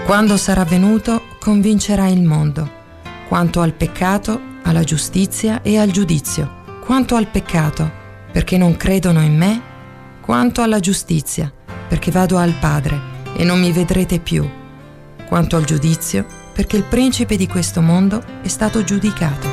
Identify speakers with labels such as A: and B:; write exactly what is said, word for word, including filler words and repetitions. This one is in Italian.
A: Quando sarà venuto, convincerà il mondo, quanto al peccato, alla giustizia e al giudizio. Quanto al peccato, perché non credono in me, quanto alla giustizia, perché vado al Padre e non mi vedrete più. Quanto al giudizio, perché il principe di questo mondo è stato giudicato.